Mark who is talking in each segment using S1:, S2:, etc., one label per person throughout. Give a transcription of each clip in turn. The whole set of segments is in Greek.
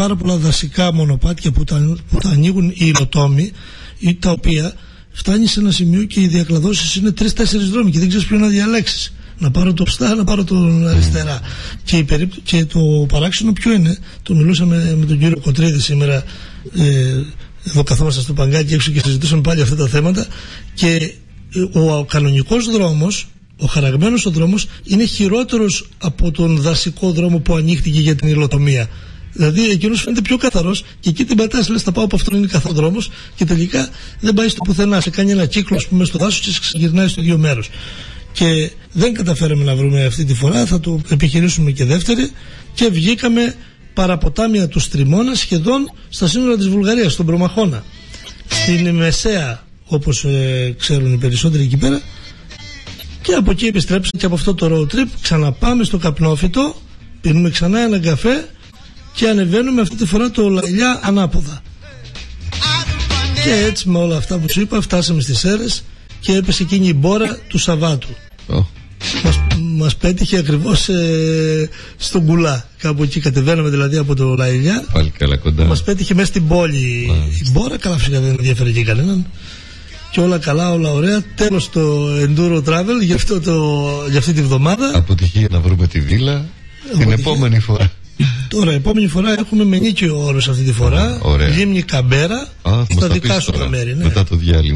S1: πάρα πολλά δασικά μονοπάτια που τα ανοίγουν οι υλοτόμοι, ή τα οποία φτάνει σε ένα σημείο και οι διακλαδώσεις είναι 3-4 δρόμοι και δεν ξέρεις ποιο να διαλέξεις. Να πάρω το ψτά, να πάρω τον αριστερά. Και το παράξενο ποιο είναι, το μιλούσαμε με τον κύριο Κοντρίδη σήμερα, εδώ καθόμαστε στο παγκάκι έξω και συζητούσαμε πάλι αυτά τα θέματα, και ο κανονικός δρόμος, ο χαραγμένος ο δρόμος, είναι χειρότερος από τον δασικό δρόμο που ανοίχτηκε για την υλοτομία. Δηλαδή εκείνος φαίνεται πιο καθαρός και εκεί την πατάς, λες θα πάω από αυτόν, είναι καθαρό δρόμος, και τελικά δεν πάει στο πουθενά. Σε κάνει ένα κύκλο, ας πούμε, στο δάσος και σε ξεγυρνάει στο ίδιο μέρος. Και δεν καταφέραμε να βρούμε αυτή τη φορά, θα το επιχειρήσουμε και δεύτερη, και βγήκαμε παραποτάμια του Στριμώνα σχεδόν στα σύνορα της Βουλγαρίας, στον Προμαχώνα, στην Μεσαία, όπως ξέρουν οι περισσότεροι εκεί πέρα, και από εκεί επιστρέψαμε και από αυτό το road trip ξαναπάμε στο Καπνόφυτο, πίνουμε ξανά ένα καφέ και ανεβαίνουμε αυτή τη φορά το Λαϊλιά ανάποδα. Και έτσι με όλα αυτά που σου είπα φτάσαμε στις Σέρρες και έπεσε εκείνη η μπόρα του Σαββάτου. Μας πέτυχε ακριβώς στον Κουλά. Κάπου εκεί κατεβαίναμε δηλαδή από το Λαϊλιά.
S2: Πάλι καλά κοντά.
S1: Μας πέτυχε μέσα στην πόλη η μπόρα. Καλά, φυσικά δεν ενδιαφέρε και κανέναν. Και όλα καλά, όλα ωραία. Τέλος το Enduro Travel για αυτή τη βδομάδα.
S2: Αποτυχία να βρούμε τη βίλα την επόμενη φορά.
S1: Τώρα, επόμενη φορά έχουμε με νίκιο όρος αυτή τη φορά. Λίμνη Καμπέρα. Στα δικά σου τα μέρη. Ναι.
S2: Μετά το διάλειμμα.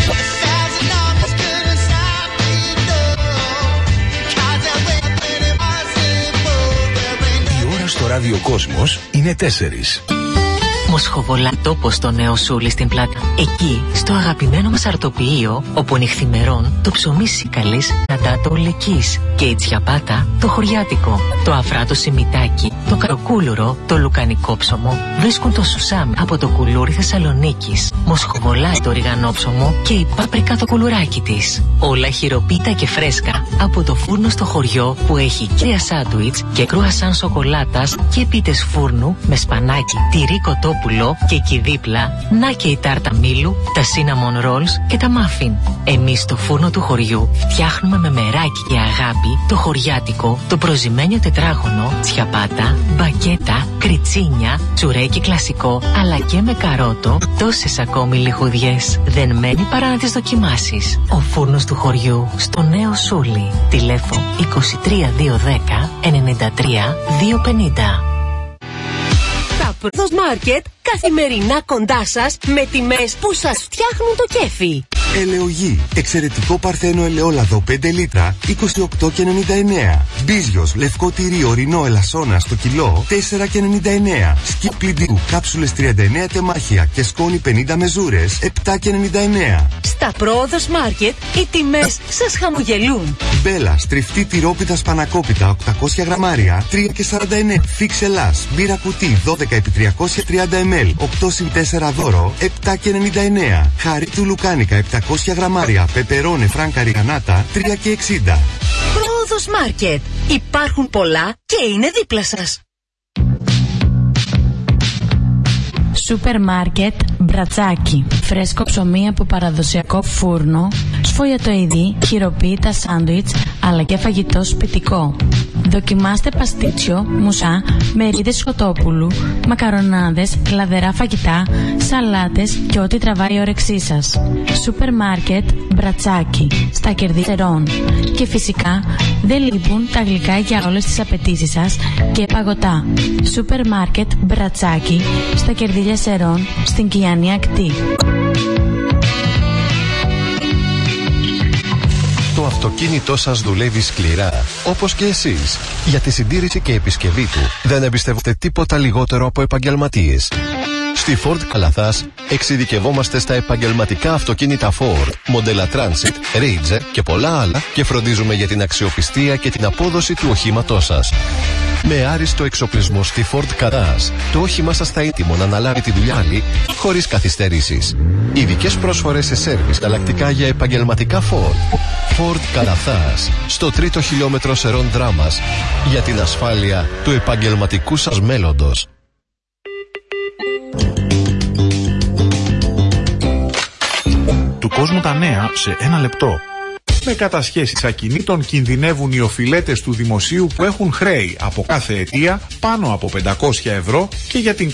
S3: Η ώρα στο ραδιοκόσμος είναι 4.
S4: Μοσχοβολά, τόπος στο Νέο Σούλι στην Πλάτα. Εκεί, στο αγαπημένο μας αρτοποιείο, όπου νυχθημερών το ψωμί σικαλής κατά το ολεκής και η τσιαπάτα το χωριάτικο, το αφράτο σιμιτάκι, το καροκούλουρο, το λουκανικό ψωμό βρίσκουν το σουσάμι από το κουλούρι Θεσσαλονίκης, μοσχοβολά το ριγανόψωμο και η πάπρικα το κουλουράκι της. Όλα χειροποίητα και φρέσκα από το φούρνο στο χωριό που έχει κρύα σάντουιτς και κρουασάν σοκολάτας και πίτες φούρνου με σπανάκι, τυρί κοτόπουλο και εκεί δίπλα να και η τάρτα μήλου, τα cinnamon rolls και τα muffin. Εμείς στο φούρνο του χωριού φτιάχνουμε με μεράκι και αγάπη το χωριάτικο, το προζυμένιο τετράγωνο, τσιαπάτα, μπακέτα, κριτσίνια, τσουρέκι κλασικό, αλλά και με καρότο, τόσες ακόμη λιχουδιές. Δεν μένει παρά να τις δοκιμάσεις. Ο φούρνος του χωριού στο Νέο Σούλι. Τηλέφωνο 23210 93 250.
S5: Πρόδος Μάρκετ, καθημερινά κοντά σας με τιμές που σας φτιάχνουν το κέφι.
S3: Ελαιογή, εξαιρετικό παρθένο ελαιόλαδο 5 λίτρα, 28,99. Μπίζιος, λευκό τυρί ορεινό ελασσόνα στο κιλό, 4,99. Σκι πλυντικού, κάψουλες 39 τεμάχια και σκόνη 50 μεζούρες, 7,99.
S5: Στα Πρόδος Μάρκετ, οι τιμές σας χαμογελούν.
S3: Μπέλα, στριφτή τυρόπιτα σπανακόπιτα, 800 γραμμάρια, 3,49. Φίξ Ελλάς, μπύρα κουτί, 12x330 ml, 8+4 δώρο, 7,99. Χαρί του Λουκάνικα, 700 γραμμάρια, πεπερώνε φράνκα ριγανάτα, 3,60.
S5: Πρόδος Μάρκετ. Υπάρχουν πολλά και είναι δίπλα σας.
S6: Σούπερ μάρκετ Μπρατσάκι. Φρέσκο ψωμί από παραδοσιακό φούρνο, σφολιατοειδή, χειροποίητα σάντουιτς, αλλά και φαγητό σπιτικό. Δοκιμάστε παστίτσιο, μουσά, μερίδες σκοτόπουλου, μακαρονάδες, λαδερά φαγητά, σαλάτες και ό,τι τραβάει η όρεξή σας. Σούπερ μάρκετ Μπρατσάκι, στα Κερδιστερών. Και φυσικά δεν λείπουν τα γλυκά για όλες τις απαιτήσεις σας και παγωτά. Σούπερ μάρκετ Μπρατσάκι, στα Κερδιστερών, στην Κιάνη Ακτή.
S7: Το αυτοκίνητό σας δουλεύει σκληρά, όπως και εσείς. Για τη συντήρηση και επισκευή του δεν εμπιστεύετε τίποτα λιγότερο από επαγγελματίες. Στη Ford Καλαθάς εξειδικευόμαστε στα επαγγελματικά αυτοκίνητα Ford, μοντέλα Transit, Ranger και πολλά άλλα και φροντίζουμε για την αξιοπιστία και την απόδοση του οχήματός σας. Με άριστο εξοπλισμό στη Ford Καλαθάς, το όχημά σας θα έτοιμο να αναλάβει τη δουλειά άλλη χωρίς καθυστερήσεις. Ειδικές πρόσφορες σε σέρβις ανταλλακτικά για επαγγελματικά Ford. Ford Καλαθάς, στο 3ο χιλιόμετρο Σερών Δράμας, για την ασφάλεια του επαγγελματικού σας μέλλοντος.
S8: Του κόσμου τα νέα σε 1 λεπτό. Με κατασχέσεις ακινήτων κινδυνεύουν οι οφειλέτες του δημοσίου που έχουν χρέη από κάθε αιτία πάνω από 500 ευρώ και για την